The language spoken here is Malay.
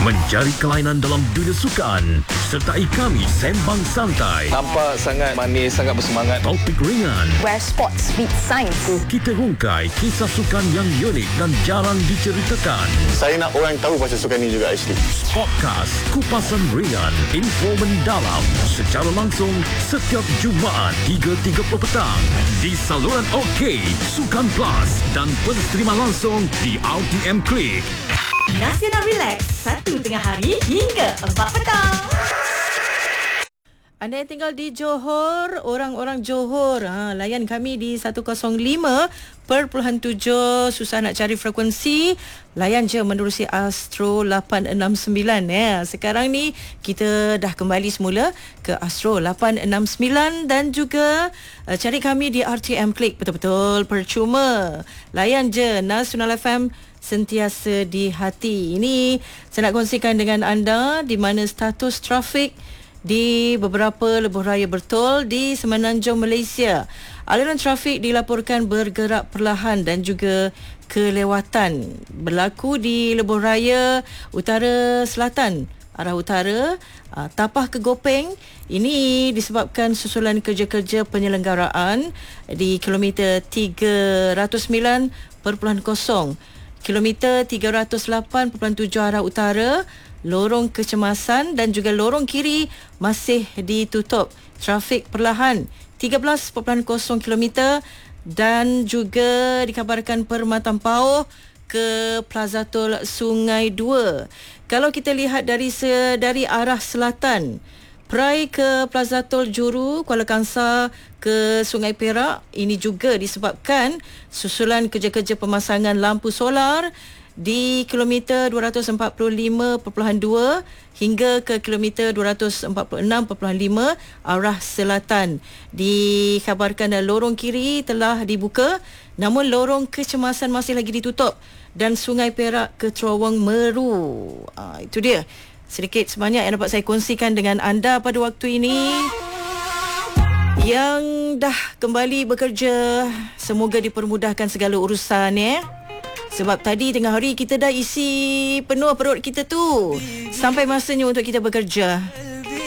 Mencari kelainan dalam dunia sukan. Sertai kami sembang santai. Nampak sangat manis, sangat bersemangat. Topik ringan. Where sports meet science. Kita hungkai kisah sukan yang unik dan jarang diceritakan. Saya nak orang tahu pasal sukan ni juga actually. Podcast Kupasan Ringan, info mendalam secara langsung setiap Jumaat 3.30 petang di saluran OK, Sukan Plus dan penterima langsung di RTM Klik. Nasional Relax, 1 tengah hari hingga 4 petang. Anda yang tinggal di Johor, orang-orang Johor, layan kami di 105.7. Susah nak cari frekuensi, layan je menerusi Astro 869 ya. Sekarang ni kita dah kembali semula ke Astro 869 dan juga cari kami di RTM Klik, betul-betul percuma. Layan je Nasional FM, sentiasa di hati. Ini saya nak kongsikan dengan anda di mana status trafik di beberapa lebuh raya bertol di Semenanjung Malaysia. Aliran trafik dilaporkan bergerak perlahan dan juga kelewatan. Berlaku di lebuh raya utara selatan, arah utara, Tapah ke Gopeng. Ini disebabkan susulan kerja-kerja penyelenggaraan di kilometer 309.0, kilometer 308.7 arah utara, lorong kecemasan dan juga lorong kiri masih ditutup. Trafik perlahan 13.0 km dan juga dikabarkan Permatang Pauh ke Plaza Tol Sungai 2. Kalau kita lihat dari arah selatan, Perai ke Plaza Tol Juru, Kuala Kangsar ke Sungai Perak, ini juga disebabkan susulan kerja-kerja pemasangan lampu solar di kilometer 245.2 hingga ke kilometer 246.5 arah selatan. Dikhabarkan lorong kiri telah dibuka, namun lorong kecemasan masih lagi ditutup dan Sungai Perak ke Terowong Meru. Itu dia sedikit sebanyak yang dapat saya kongsikan dengan anda pada waktu ini. Yang dah kembali bekerja, semoga dipermudahkan segala urusan ya. Sebab tadi tengah hari kita dah isi penuh perut kita tu. Sampai masanya untuk kita bekerja.